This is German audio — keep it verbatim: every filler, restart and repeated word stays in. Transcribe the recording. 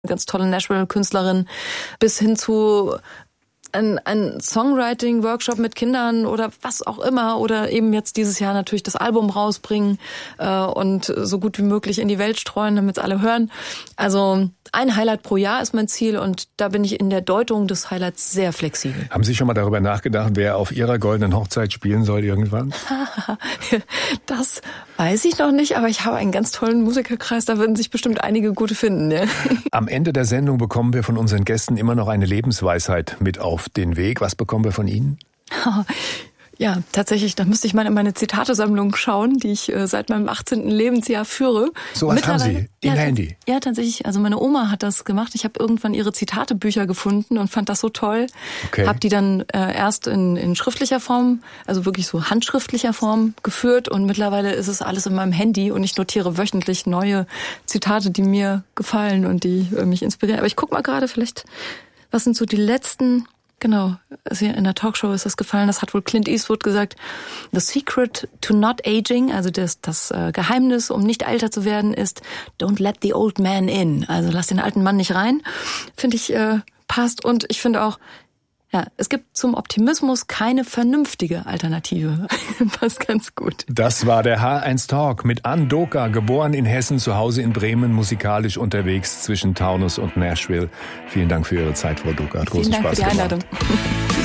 ganz tolle Nashville-Künstlerin, bis hin zu ein, ein Songwriting-Workshop mit Kindern oder was auch immer, oder eben jetzt dieses Jahr natürlich das Album rausbringen äh, und so gut wie möglich in die Welt streuen, damit es alle hören. Also ein Highlight pro Jahr ist mein Ziel, und da bin ich in der Deutung des Highlights sehr flexibel. Haben Sie schon mal darüber nachgedacht, wer auf Ihrer goldenen Hochzeit spielen soll irgendwann? Das weiß ich noch nicht, aber ich habe einen ganz tollen Musikerkreis, da würden sich bestimmt einige gute finden. Ja. Am Ende der Sendung bekommen wir von unseren Gästen immer noch eine Lebensweisheit mit auf den Weg. Was bekommen wir von Ihnen? Ja, tatsächlich, da müsste ich mal in meine Zitatesammlung schauen, die ich äh, seit meinem achtzehnten Lebensjahr führe. So was haben Sie im ja, Handy? Ja, tatsächlich. Also meine Oma hat das gemacht. Ich habe irgendwann ihre Zitatebücher gefunden und fand das so toll. Okay. Habe die dann äh, erst in, in schriftlicher Form, also wirklich so handschriftlicher Form geführt, und mittlerweile ist es alles in meinem Handy, und ich notiere wöchentlich neue Zitate, die mir gefallen und die äh, mich inspirieren. Aber ich guck mal gerade, vielleicht, was sind so die letzten... Genau, also in der Talkshow ist das gefallen, das hat wohl Clint Eastwood gesagt. The secret to not aging, also das, das äh, Geheimnis, um nicht älter zu werden, ist don't let the old man in. Also lass den alten Mann nicht rein. Finde ich, äh, passt. Und ich finde auch, ja, es gibt zum Optimismus keine vernünftige Alternative. Passt ganz gut. Das war der H eins Talk mit Ann Doka, geboren in Hessen, zu Hause in Bremen, musikalisch unterwegs zwischen Taunus und Nashville. Vielen Dank für Ihre Zeit, Frau Doka. Hat großen Vielen Dank Spaß für die gemacht. Einladung.